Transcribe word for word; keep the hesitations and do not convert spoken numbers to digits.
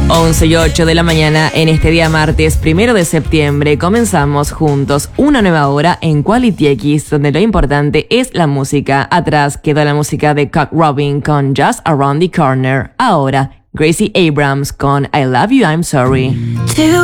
once y ocho de la mañana en este día martes primero de septiembre comenzamos juntos una nueva hora en Quality X, donde lo importante es la música. Atrás quedó la música de Cock Robin con Just Around the Corner. Ahora Gracie Abrams con I Love You, I'm Sorry. Two